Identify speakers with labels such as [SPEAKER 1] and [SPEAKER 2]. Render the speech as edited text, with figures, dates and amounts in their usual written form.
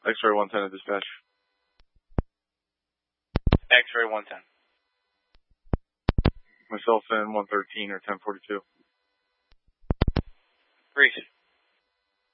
[SPEAKER 1] X-ray 110 at dispatch.
[SPEAKER 2] X-ray 110.
[SPEAKER 1] Myself and 113 or 1042.
[SPEAKER 2] Reese.